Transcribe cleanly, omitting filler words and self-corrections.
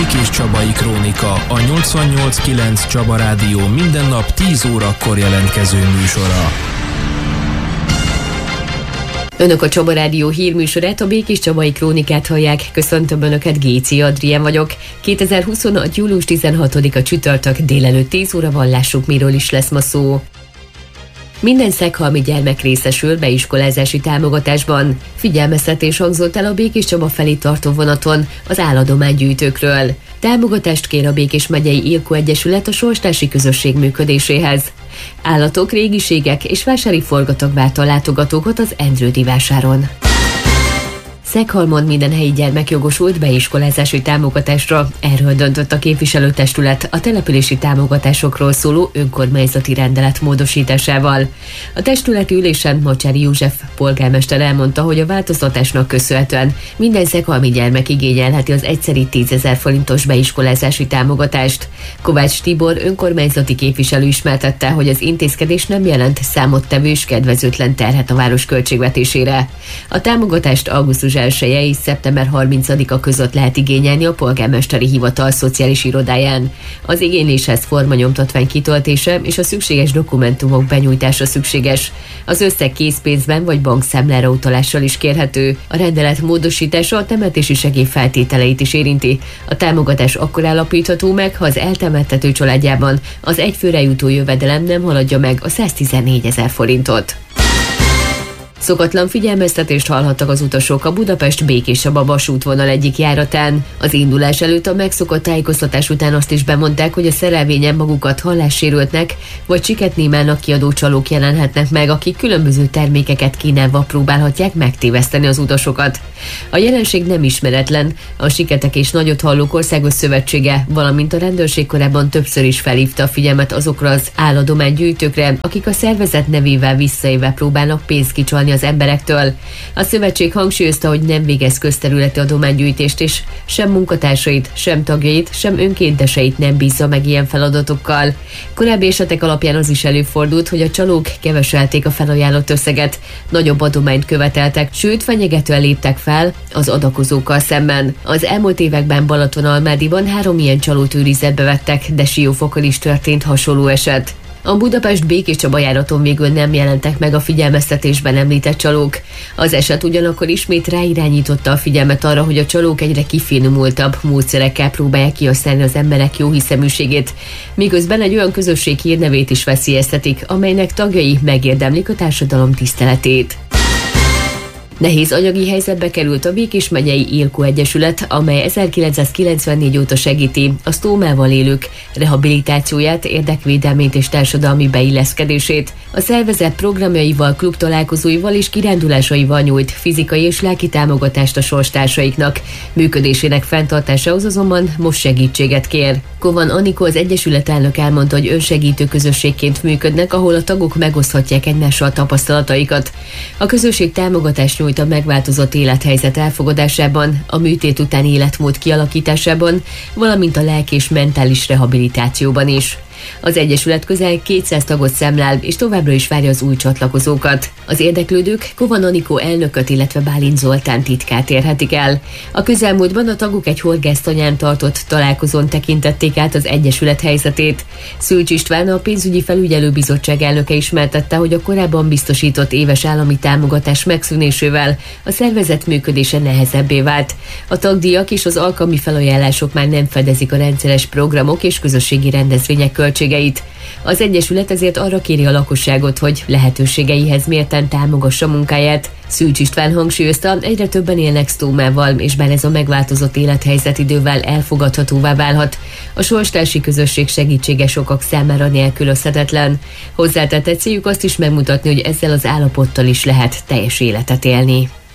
Békés-Csabai Krónika, a 88.9 Csaba Rádió minden nap 10 órakor jelentkező műsora. Önök a Csaba Rádió hírműsorát, a Békés-Csabai Krónikát hallják. Köszöntöm Önöket, Géci Adrien vagyok. 2026. július 16-a csütörtök délelőtt 10 óra van, lássuk, miről is lesz ma szó. Minden szeghalmi gyermek részesül beiskolázási támogatásban. Figyelmeztetés hangzott el a Békés-Csaba felé tartó vonaton az álladománygyűjtőkről. Támogatást kér a Békés megyei Ilkó Egyesület a sorstársi közösség működéséhez. Állatok, régiségek és vásári forgatag várta a látogatókat az Endrődi vásáron. Szeghalmon minden helyi gyermek jogosult beiskolázási támogatásra. Erről döntött a képviselőtestület a települési támogatásokról szóló önkormányzati rendelet módosításával. A testületi ülésen Macsári József polgármester elmondta, hogy a változtatásnak köszönhetően minden szeghalmi gyermek igényelheti az egyszeri 10 000 forintos beiskolázási támogatást. Kovács Tibor önkormányzati képviselő ismertette, hogy az intézkedés nem jelent számottevő és kedvezőtlen terhet a város költségvetésére. A támogatást augusztus 1 és szeptember 30-a között lehet igényelni a polgármesteri hivatal szociális irodáján. Az igényléshez formanyomtatvány kitöltése és a szükséges dokumentumok benyújtása szükséges. Az összeg készpénzben vagy bankszámlára utalással is kérhető. A rendelet módosítása a temetési segély feltételeit is érinti. A támogatás akkor állapítható meg, ha az eltemettető családjában az egyfőre jutó jövedelem nem haladja meg a 114 000 forintot. Szokatlan figyelmeztetést hallhattak az utasok a Budapest-Békés-Csaba vasútvonal egyik járatán. Az indulás előtt a megszokott tájékoztatás után azt is bemondták, hogy a szerelvényen magukat hallássérültnek vagy Csiketnémának kiadó csalók jelenhetnek meg, akik különböző termékeket kínálva próbálhatják megtéveszteni az utasokat. A jelenség nem ismeretlen. A Siketek és Nagyot Hallók Országos Szövetsége, valamint a rendőrség korábban többször is felhívta a figyelmet azokra az álladománygyűjtőkre, akik a szervezet nevével visszaélve próbálnak pénzt kicsalni az emberektől. A szövetség hangsúlyozta, hogy nem végez közterületi adománygyűjtést, és sem munkatársait, sem tagjait, sem önkénteseit nem bízza meg ilyen feladatokkal. Korábbi esetek alapján az is előfordult, hogy a csalók keveselték a felajánlott összeget, nagyobb adományt követeltek, sőt fenyegetően léptek fel az adakozókkal szemben. Az elmúlt években Balatonalmádiban 3 ilyen csalót őrizetbe vettek, de Siófokon is történt hasonló eset. A Budapest-Békés-Csaba járaton végül nem jelentek meg a figyelmeztetésben említett csalók. Az eset ugyanakkor ismét ráirányította a figyelmet arra, hogy a csalók egyre kifinomultabb módszerekkel próbálják kihasználni az emberek jóhiszeműségét, miközben egy olyan közösség hírnevét is veszélyeztetik, amelynek tagjai megérdemlik a társadalom tiszteletét. Nehéz anyagi helyzetbe került a Békés megyei Ilkó Egyesület, amely 1994 óta segíti a sztómával élők rehabilitációját, érdekvédelmét és társadalmi beilleszkedését. A szervezet programjaival, klubtalálkozóival és kirándulásaival nyújt fizikai és lelki támogatást a sorstársaiknak. Működésének fenntartásához azonban most segítséget kér. Kovan Anikó, az Egyesület elnök elmondta, hogy önsegítő közösségként működnek, ahol a tagok megoszthatják egymással tapasztalataikat. A közösség támogatást nyújt a megváltozott élethelyzet elfogadásában, a műtét utáni életmód kialakításában, valamint a lelki és mentális rehabilitációban is. Az Egyesület közel 200 tagot számlál, és továbbra is várja az új csatlakozókat. Az érdeklődők Kovan Anikó elnököt, illetve Bálint Zoltán titkát érhetik el. A közelmúltban a tagok egy horgásztanyán tartott találkozón tekintették át az Egyesület helyzetét. Szűcs István, a pénzügyi felügyelőbizottság elnöke ismertette, hogy a korábban biztosított éves állami támogatás megszűnésével a szervezet működése nehezebbé vált. A tagdíjak és az alkalmi felajánlások már nem fedezik a rendszeres programok és közösségi rendezvények költségeit. Az Egyesület ezért arra kéri a lakosságot, hogy lehetőségeihez mérten támogassa munkáját. Szűcs István hangsúlyozta, egyre többen élnek sztómával, és bár ez a megváltozott élethelyzet idővel elfogadhatóvá válhat, a sorstársi közösség segítsége sokak számára nélkülözhetetlen. Hozzátette, céljuk azt is megmutatni, hogy ezzel az állapottal is lehet teljes életet élni.